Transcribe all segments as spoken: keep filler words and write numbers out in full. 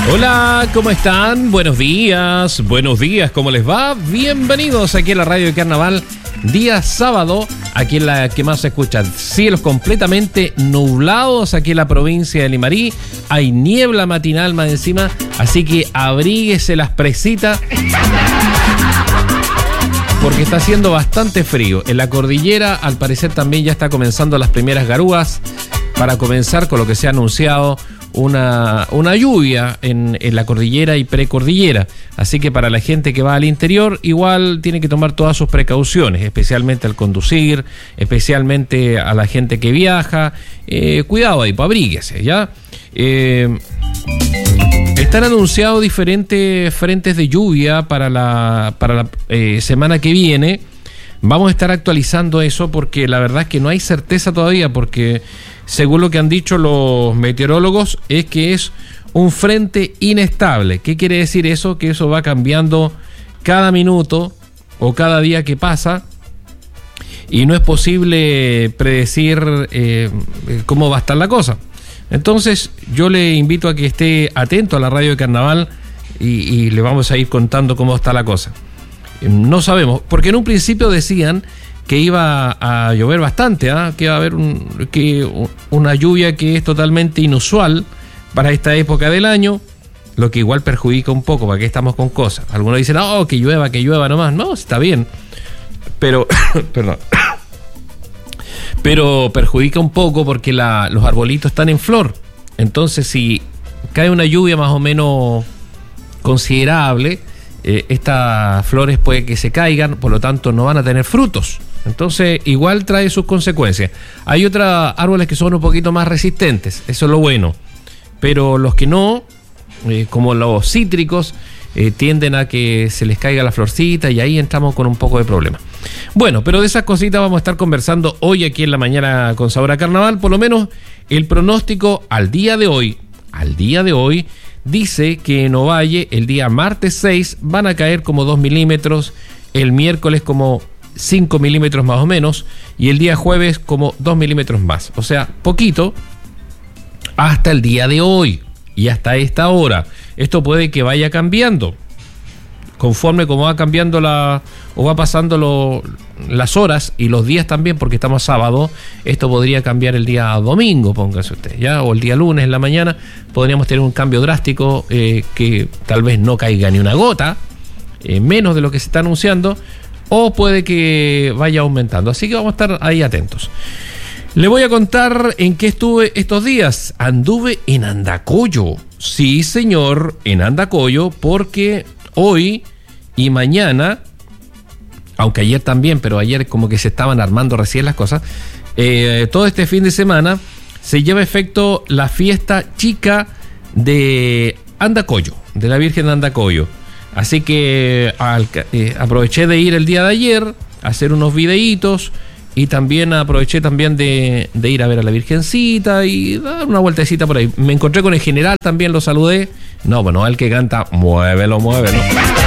Hola, ¿cómo están? Buenos días, buenos días, ¿cómo les va? Bienvenidos aquí a la Radio de Carnaval, día sábado, aquí en la que más se escuchan cielos completamente nublados aquí en la provincia de Limarí, hay niebla matinal más encima, así que abríguese las presitas porque está haciendo bastante frío. En la cordillera, al parecer, también ya está comenzando las primeras garúas para comenzar con lo que se ha anunciado Una, una lluvia en, en la cordillera y precordillera, así que para la gente que va al interior igual tiene que tomar todas sus precauciones, especialmente al conducir, especialmente a la gente que viaja, eh, cuidado ahí, pues abríguese, ¿ya? Eh, están anunciados diferentes frentes de lluvia para la, para la eh, semana que viene. Vamos a estar actualizando eso porque la verdad es que no hay certeza todavía, porque según lo que han dicho los meteorólogos es que es un frente inestable. ¿Qué quiere decir eso? Que eso va cambiando cada minuto o cada día que pasa y no es posible predecir eh, cómo va a estar la cosa. Entonces yo le invito a que esté atento a la Radio de Carnaval y, y le vamos a ir contando cómo está la cosa. No sabemos, porque en un principio decían que iba a llover bastante, ¿eh? que iba a haber un, que, una lluvia que es totalmente inusual para esta época del año, lo que igual perjudica un poco, para que estamos con cosas. Algunos dicen, oh, que llueva, que llueva nomás. No, está bien, pero, perdón, pero perjudica un poco porque la, los arbolitos están en flor. Entonces, si cae una lluvia más o menos considerable, Eh, estas flores puede que se caigan, por lo tanto no van a tener frutos. Entonces igual trae sus consecuencias. Hay otros árboles que son un poquito más resistentes, eso es lo bueno, pero los que no, eh, como los cítricos, eh, tienden a que se les caiga la florcita y ahí entramos con un poco de problema. Bueno, pero de esas cositas vamos a estar conversando hoy aquí en la mañana con Sabor a Carnaval. Por lo menos el pronóstico al día de hoy, al día de hoy dice que en Ovalle el día martes seis van a caer como dos milímetros, el miércoles como cinco milímetros más o menos y el día jueves como dos milímetros más. O sea, poquito hasta el día de hoy y hasta esta hora. Esto puede que vaya cambiando conforme como va cambiando la o va pasando lo, las horas y los días también, porque estamos sábado. Esto podría cambiar el día domingo, póngase usted, ya, o el día lunes en la mañana podríamos tener un cambio drástico, eh, que tal vez no caiga ni una gota, eh, menos de lo que se está anunciando, o puede que vaya aumentando, así que vamos a estar ahí atentos. Le voy a contar en qué estuve estos días. Anduve en Andacollo, sí señor, en Andacollo, porque hoy y mañana, aunque ayer también, pero ayer como que se estaban armando recién las cosas, eh, todo este fin de semana se lleva a efecto la fiesta chica de Andacollo, de la Virgen de Andacollo. Así que al, eh, aproveché de ir el día de ayer a hacer unos videitos y también aproveché también de, de ir a ver a la Virgencita y dar una vueltecita por ahí. Me encontré con el general, también lo saludé. No, bueno, el que canta Muévelo, muévelo.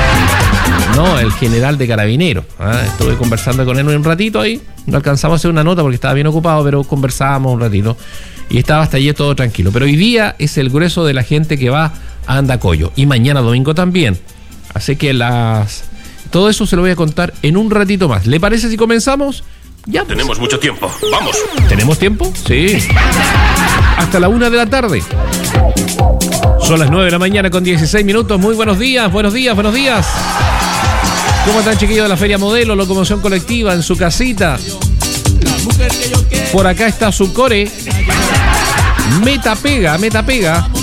No, el general de Carabineros. ¿eh? Estuve conversando con él un ratito ahí. No alcanzamos a hacer una nota porque estaba bien ocupado, pero conversábamos un ratito. Y estaba hasta allí todo tranquilo. Pero hoy día es el grueso de la gente que va a Andacollo. Y mañana domingo también. Así que las todo eso se lo voy a contar en un ratito más. ¿Le parece si comenzamos? Ya. Pues. Tenemos mucho tiempo. ¡Vamos! ¿Tenemos tiempo? Sí. Hasta la una de la tarde. Son las nueve de la mañana con dieciséis minutos. Muy buenos días, buenos días, buenos días. ¿Cómo están, chiquillos de la Feria Modelo, Locomoción Colectiva, en su casita? Por acá está su core. Meta pega, meta pega.